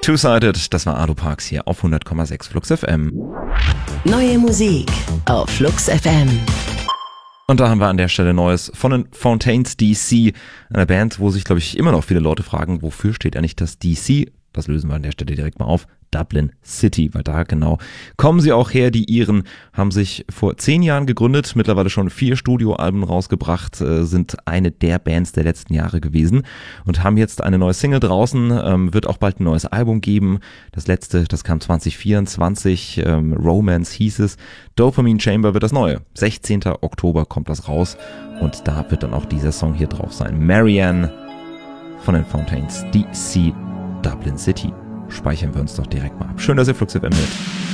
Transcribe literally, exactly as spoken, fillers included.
Two-Sided, das war Ado Parks hier auf hundert Komma sechs Flux F M. Neue Musik auf Flux F M. Und da haben wir an der Stelle Neues von den Fontaines D C, einer Band, wo sich, glaube ich, immer noch viele Leute fragen, wofür steht eigentlich das D C? Das lösen wir an der Stelle direkt mal auf. Dublin City, weil da genau kommen sie auch her. Die Iren haben sich vor zehn Jahren gegründet, mittlerweile schon vier Studioalben rausgebracht, äh, sind eine der Bands der letzten Jahre gewesen und haben jetzt eine neue Single draußen, ähm, wird auch bald ein neues Album geben. Das letzte, das kam zwanzig vierundzwanzig, ähm, Romance hieß es. Dopamine Chamber wird das neue. sechzehnten Oktober kommt das raus und da wird dann auch dieser Song hier drauf sein. Marianne von den Fontaines D C, Dublin City. Speichern wir uns doch direkt mal ab. Schön, dass ihr Flux F M hört.